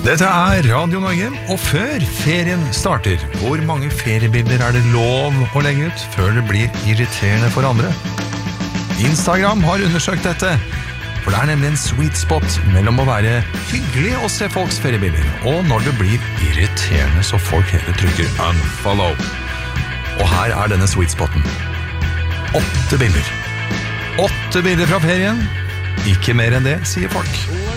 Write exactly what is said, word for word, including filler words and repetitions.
Dette er Radio Norge, og før ferien starter, hvor mange feriebilder er det lov å legge ut før det blir irriterende for andre? Instagram har undersøkt dette, for det er nemlig en sweet spot mellom å være hyggelig og se folks feriebilder, og når det blir irriterende så folk heller trykker unfollow. Og her er denne sweet spoten. Åtte bilder. Åtte bilder fra ferien. Ikke mer enn det, sier folk.